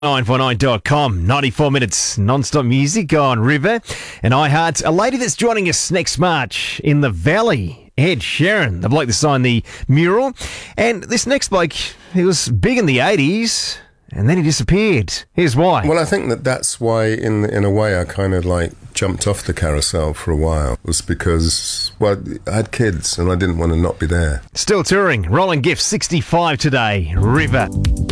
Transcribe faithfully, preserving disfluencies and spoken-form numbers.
nine four nine dot com, ninety-four minutes non-stop music on River and iHeart. A lady that's joining us next March in the Valley, Ed Sheeran, the bloke that signed the mural. And this next bloke, he was big in the eighties and then he disappeared. Here's why. Well, I think that that's why, in in a way, I kind of like jumped off the carousel for a while. It was because, well, I had kids and I didn't want to not be there. Still touring. Rolling Gift sixty-five today. River.